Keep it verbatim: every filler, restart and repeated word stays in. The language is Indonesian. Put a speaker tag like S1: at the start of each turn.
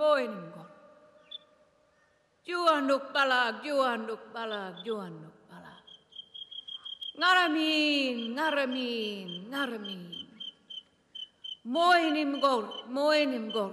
S1: moinimgor. Juanuk balag, juanuk balag, juanuk balag. Ngaramin, ngaramin, ngaramin. Moinimgor, moinimgor.